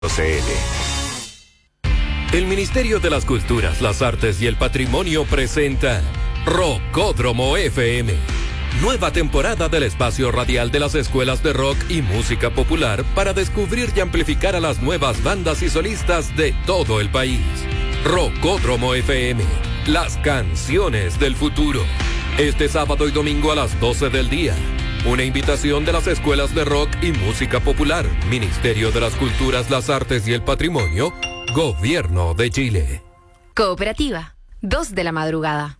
El Ministerio de las Culturas, las Artes y el Patrimonio presenta Rockódromo FM. Nueva temporada del espacio radial de las escuelas de rock y música popular para descubrir y amplificar a las nuevas bandas y solistas de todo el país. Rockódromo FM, las canciones del futuro. Este sábado y domingo a las 12 del día. Una invitación de las escuelas de rock y música popular, Ministerio de las Culturas, las Artes y el Patrimonio, Gobierno de Chile. Cooperativa, 2 de la madrugada.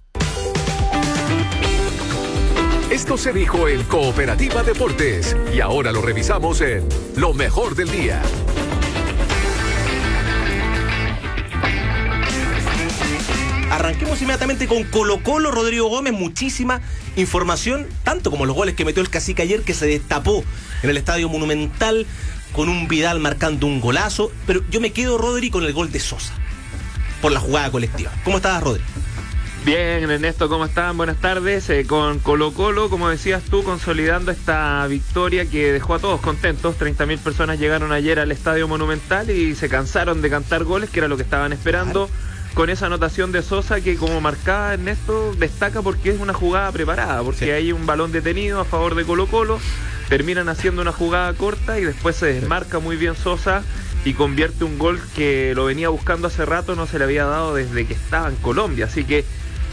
Esto se dijo en Cooperativa Deportes y ahora lo revisamos en Lo Mejor del Día. Arranquemos inmediatamente con Colo-Colo. Rodrigo Gómez, muchísima información, tanto como los goles que metió el Cacique ayer, que se destapó en el Estadio Monumental con un Vidal marcando un golazo. Pero yo me quedo, Rodri, con el gol de Sosa por la jugada colectiva. ¿Cómo estás, Rodri? Bien, Ernesto, ¿cómo están? Buenas tardes. Con Colo-Colo, como decías tú, consolidando esta victoria que dejó a todos contentos. 30.000 personas llegaron ayer al Estadio Monumental y se cansaron de cantar goles, que era lo que estaban esperando. Con esa anotación de Sosa que, como marcaba Ernesto, destaca porque es una jugada preparada, porque hay un balón detenido a favor de Colo-Colo, terminan haciendo una jugada corta y después se desmarca muy bien Sosa y convierte un gol que lo venía buscando hace rato, no se le había dado desde que estaba en Colombia, así que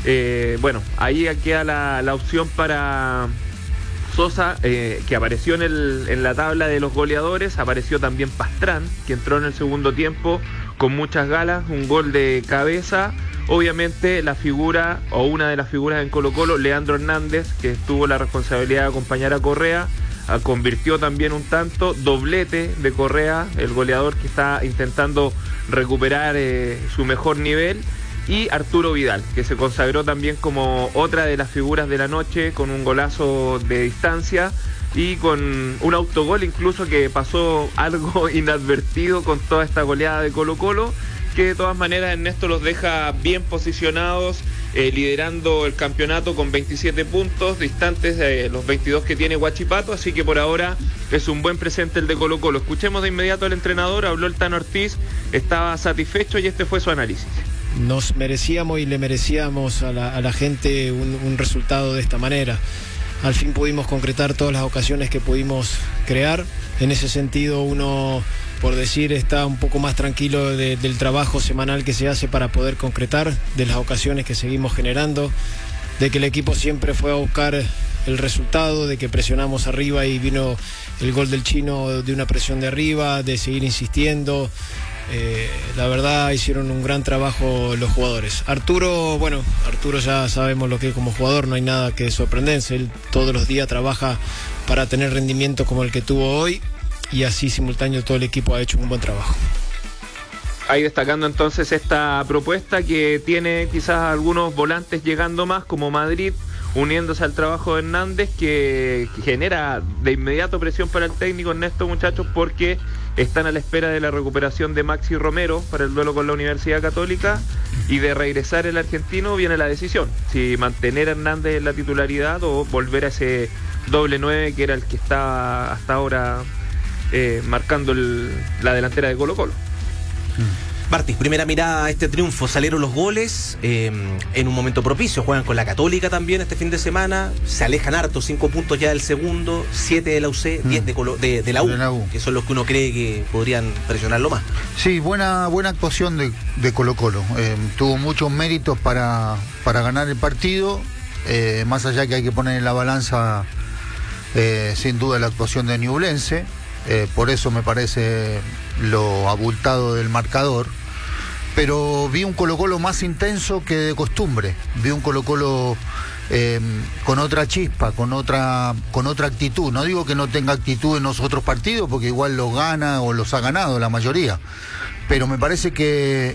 bueno, ahí queda la opción para Sosa, que apareció en la tabla de los goleadores. Apareció también Pastrán, que entró en el segundo tiempo con muchas galas, un gol de cabeza. Obviamente la figura, o una de las figuras en Colo-Colo, Leandro Hernández, que tuvo la responsabilidad de acompañar a Correa, convirtió también un tanto, doblete de Correa, el goleador que está intentando recuperar su mejor nivel. Y Arturo Vidal, que se consagró también como otra de las figuras de la noche, con un golazo de distancia y con un autogol incluso que pasó algo inadvertido con toda esta goleada de Colo-Colo, que de todas maneras Ernesto los deja bien posicionados, liderando el campeonato con 27 puntos, distantes de los 22 que tiene Huachipato, así que por ahora es un buen presente el de Colo-Colo. Escuchemos de inmediato al entrenador, habló el Tano Ortiz, estaba satisfecho y este fue su análisis. Nos merecíamos y le merecíamos a la gente un resultado de esta manera. Al fin pudimos concretar todas las ocasiones que pudimos crear. En ese sentido uno, por decir, está un poco más tranquilo del trabajo semanal que se hace para poder concretar, de las ocasiones que seguimos generando, de que el equipo siempre fue a buscar el resultado, de que presionamos arriba y vino el gol del Chino de una presión de arriba, de seguir insistiendo. La verdad hicieron un gran trabajo los jugadores. Arturo ya sabemos lo que es como jugador, no hay nada que sorprenderse. Él todos los días trabaja para tener rendimiento como el que tuvo hoy, y así simultáneo todo el equipo ha hecho un buen trabajo. Ahí destacando entonces esta propuesta que tiene quizás algunos volantes llegando más, como Madrid, uniéndose al trabajo de Hernández, que genera de inmediato presión para el técnico Ernesto, muchachos, porque están a la espera de la recuperación de Maxi Romero para el duelo con la Universidad Católica, y de regresar el argentino viene la decisión, si mantener a Hernández en la titularidad o volver a ese doble 9 que era el que estaba hasta ahora marcando la delantera de Colo-Colo. Martí, primera mirada a este triunfo. Salieron los goles en un momento propicio. Juegan con la Católica también este fin de semana. Se alejan harto, 5 puntos ya del segundo, 7 de la UC, 10 de la U, que son los que uno cree que podrían presionarlo más. Sí, buena actuación de Colo-Colo. Tuvo muchos méritos para ganar el partido. Más allá que hay que poner en la balanza, sin duda, la actuación de Ñublense. Por eso me parece lo abultado del marcador. Pero vi un Colo-Colo más intenso que de costumbre. Vi un Colo-Colo con otra chispa, con otra actitud. No digo que no tenga actitud en los otros partidos, porque igual los gana o los ha ganado la mayoría. Pero me parece que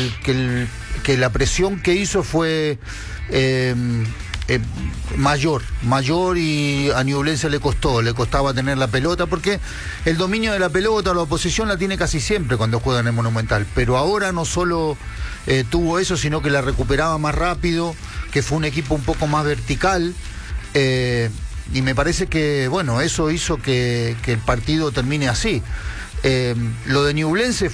la presión que hizo fue mayor, y a Ñublense le costaba tener la pelota, porque el dominio de la pelota, la oposición la tiene casi siempre cuando juega en el Monumental, pero ahora no solo tuvo eso, sino que la recuperaba más rápido, que fue un equipo un poco más vertical, y me parece que, bueno, eso hizo que el partido termine así. Lo de Ñublense